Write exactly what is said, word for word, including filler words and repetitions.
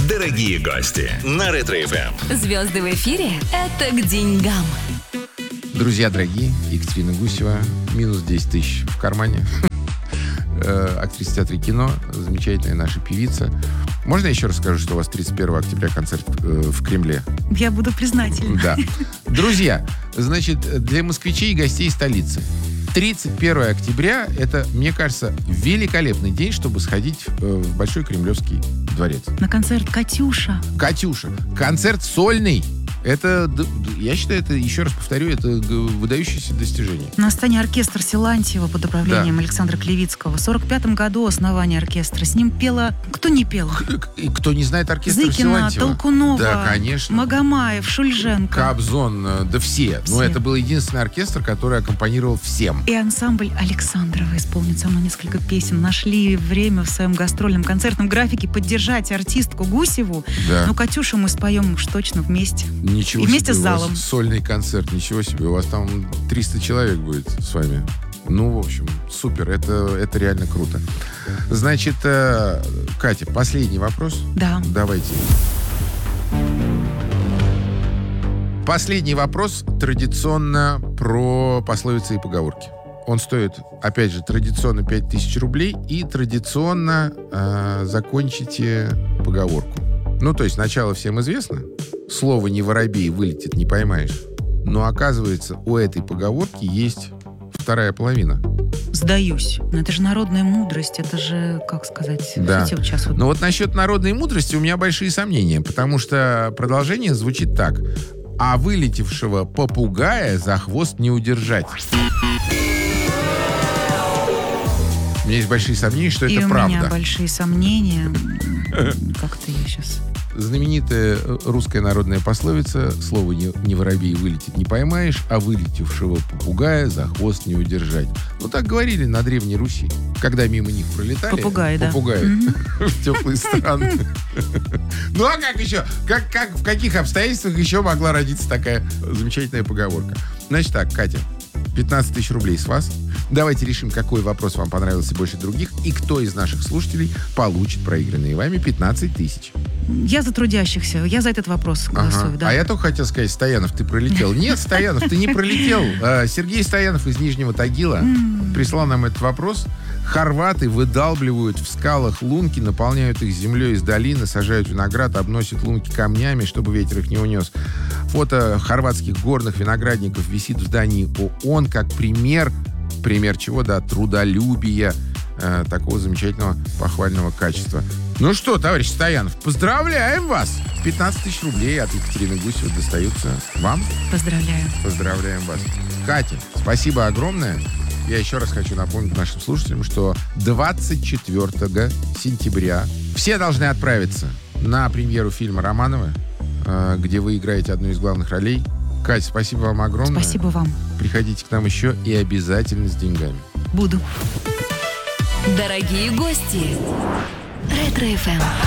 Дорогие гости на Ретро-эф эм. Звезды в эфире – это к деньгам. Друзья дорогие, Екатерина Гусева, минус десять тысяч в кармане. Актриса театра и кино, замечательная наша певица. Можно я еще расскажу, что у вас тридцать первого октября концерт в Кремле? Я буду признательна. Да. Друзья, значит, для москвичей и гостей столицы тридцать первого октября – это, мне кажется, великолепный день, чтобы сходить в Большой Кремлевский дворец. На концерт «Катюша». «Катюша». Концерт сольный. Это, я считаю, это, еще раз повторю, это выдающееся достижение. На сцене оркестр Силантьева под управлением Да. Александра Клевицкого. В сорок пятом году основание оркестра. С ним пела... Кто не пел? И кто не знает оркестр Зыкина, Силантьева? Толкунова, Да, конечно. Магомаев, Шульженко. Кобзон, да все. Все. Но это был единственный оркестр, который аккомпанировал всем. И ансамбль Александрова исполнит со мной несколько песен. Нашли время в своем гастрольном концертном графике поддержать артистку Гусеву. Да. Ну, Катюшу мы споем уж точно вместе. Ничего И вместе себе, с у вас залом. сольный концерт, ничего себе. У вас там триста человек будет с вами. Ну, в общем, супер. Это, это реально круто. Значит, э, Катя, последний вопрос. Да. Давайте. Последний вопрос традиционно про пословицы и поговорки. Он стоит, опять же, традиционно пять тысяч рублей. И традиционно э, закончите поговорку. Ну, то есть, сначала всем известно. Слово «не воробей» вылетит, не поймаешь. Но, оказывается, у этой поговорки есть вторая половина. Сдаюсь. Но это же народная мудрость. Это же, как сказать... Да. Хотите, вот сейчас вот... Но вот насчет народной мудрости у меня большие сомнения, потому что продолжение звучит так. А вылетевшего попугая за хвост не удержать. У меня есть большие сомнения, что И это у правда. меня большие сомнения. Как-то я сейчас... Знаменитая русская народная пословица «Слово не, не воробей вылетит, не поймаешь, а вылетевшего попугая за хвост не удержать». Ну, так говорили на Древней Руси, когда мимо них пролетали. Попугаи, да. Попугаи в теплые страны. Ну, а как еще? Как, как, в каких обстоятельствах еще могла родиться такая замечательная поговорка? Значит так, Катя, пятнадцать тысяч рублей с вас. Давайте решим, какой вопрос вам понравился больше других, и кто из наших слушателей получит проигранные вами пятнадцать тысяч. Я за трудящихся. Я за этот вопрос голосую, Ага. да. А я только хотел сказать, Стоянов, ты пролетел. Нет, Стоянов, ты не пролетел. А, Сергей Стоянов из Нижнего Тагила прислал нам этот вопрос. Хорваты выдалбливают в скалах лунки, наполняют их землей из долины, сажают виноград, обносят лунки камнями, чтобы ветер их не унес. Фото хорватских горных виноградников висит в здании ООН как пример, пример чего, да, трудолюбия, э, такого замечательного похвального качества. Ну что, товарищ Стоянов, поздравляем вас! пятнадцать тысяч рублей от Екатерины Гусевой достаются вам. Поздравляю. Поздравляем вас. Катя, спасибо огромное. Я еще раз хочу напомнить нашим слушателям, что двадцать четвёртого сентября все должны отправиться на премьеру фильма Романовы, э, где вы играете одну из главных ролей. Катя, спасибо вам огромное. Спасибо вам. Приходите к нам еще и обязательно с деньгами. Буду. Дорогие гости. Ретро-эф эм.